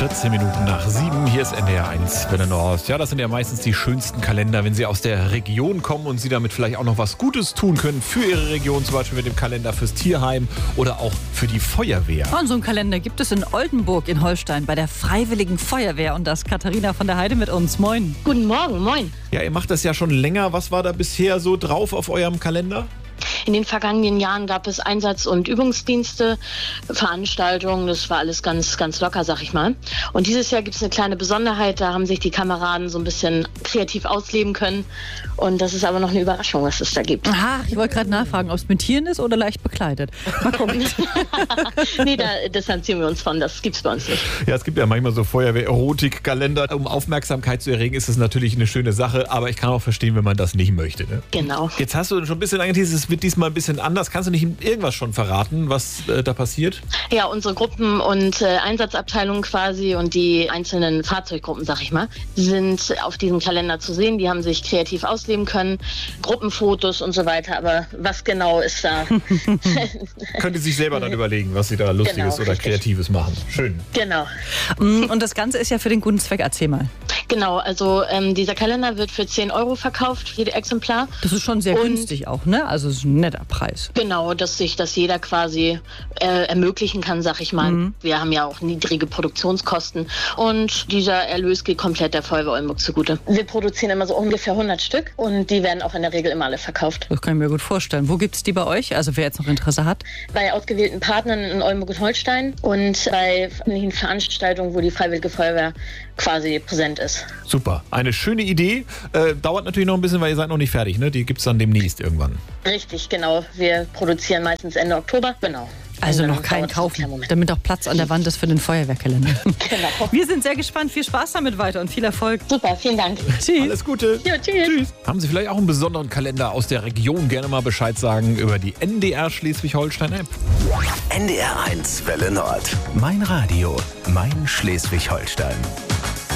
14 Minuten nach 7, hier ist NDR 1 Welle Nord. Ja, das sind ja meistens die schönsten Kalender, wenn Sie aus der Region kommen und Sie damit vielleicht auch noch was Gutes tun können für Ihre Region, zum Beispiel mit dem Kalender fürs Tierheim oder auch für die Feuerwehr. Und so einen Kalender gibt es in Oldenburg in Holstein bei der Freiwilligen Feuerwehr und da ist Katharina von der Heide mit uns. Moin. Guten Morgen, moin. Ja, ihr macht das ja schon länger. Was war da bisher so drauf auf eurem Kalender? In den vergangenen Jahren gab es Einsatz- und Übungsdienste, Veranstaltungen, das war alles ganz locker, sag ich mal. Und dieses Jahr gibt es eine kleine Besonderheit, da haben sich die Kameraden so ein bisschen kreativ ausleben können. Und das ist aber noch eine Überraschung, was es da gibt. Aha, ich wollte gerade nachfragen, ob es mit Tieren ist oder leicht bekleidet. Mal gucken. Nee, da distanzieren wir uns von, das gibt's bei uns nicht. Ja, es gibt ja manchmal so Feuerwehr-Erotik-Kalender. Um Aufmerksamkeit zu erregen, ist es natürlich eine schöne Sache, aber ich kann auch verstehen, wenn man das nicht möchte. Ne? Genau. Jetzt hast du schon ein bisschen angeteasert, es wird diesmal ein bisschen anders. Kannst du nicht irgendwas schon verraten, was da passiert? Ja, unsere Gruppen- und Einsatzabteilungen quasi und die einzelnen Fahrzeuggruppen, sag ich mal, sind auf diesem Kalender zu sehen. Die haben sich kreativ ausleben können, Gruppenfotos und so weiter. Aber was genau ist da? Könnt ihr sich selber dann überlegen, was sie da Lustiges oder richtig. Kreatives machen. Schön. Genau. Und das Ganze ist ja für den guten Zweck. Erzähl mal. Genau, also dieser Kalender wird für 10 € verkauft, jede Exemplar. Das ist schon sehr günstig auch, ne? Also es ist ein netter Preis. Genau, dass sich das jeder quasi ermöglichen kann, sag ich mal. Wir haben ja auch niedrige Produktionskosten und dieser Erlös geht komplett der Feuerwehr Oldenburg zugute. Wir produzieren immer so ungefähr 100 Stück und die werden auch in der Regel immer alle verkauft. Das kann ich mir gut vorstellen. Wo gibt's die bei euch? Also wer jetzt noch Interesse hat? Bei ausgewählten Partnern in Oldenburg und Holstein und bei öffentlichen Veranstaltungen, wo die Freiwillige Feuerwehr quasi präsent ist. Super. Eine schöne Idee. Dauert natürlich noch ein bisschen, weil ihr seid noch nicht fertig, ne? Die gibt's dann demnächst irgendwann. Richtig, genau. Wir produzieren meistens Ende Oktober. Genau. Also Und dann noch keinen dauert es einen kaufen, kleinen Moment. damit auch Platz an der Wand ist für den Feuerwehrkalender. Genau. Wir sind sehr gespannt. Viel Spaß damit weiter und viel Erfolg. Super, vielen Dank. Tschüss. Alles Gute. Ja, tschüss. Haben Sie vielleicht auch einen besonderen Kalender aus der Region? Gerne mal Bescheid sagen über die NDR Schleswig-Holstein-App. NDR 1 Welle Nord. Mein Radio, mein Schleswig-Holstein.